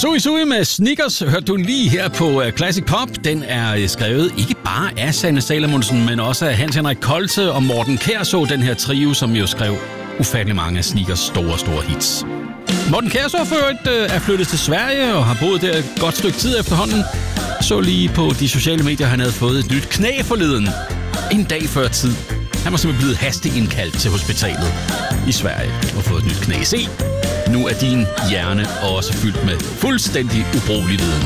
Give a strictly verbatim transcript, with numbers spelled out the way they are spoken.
Sui Sui med Sneakers hørte du lige her på Classic Pop. Den er skrevet ikke bare af Sanne Salomonsen, men også af Hans Henrik Kolte og Morten Kærså, den her trio, som jo skrev ufattelig mange af Sneakers store, store hits. Morten Kærså for øvrigt er flyttet til Sverige og har boet der et godt stykke tid efterhånden. Så lige på de sociale medier, han havde fået et nyt knæ forleden. En dag før tid. Han var simpelthen blevet hasteindkaldt til hospitalet i Sverige og fået et nyt knæ. Se, nu er din hjerne også fyldt med fuldstændig ubrugelig viden.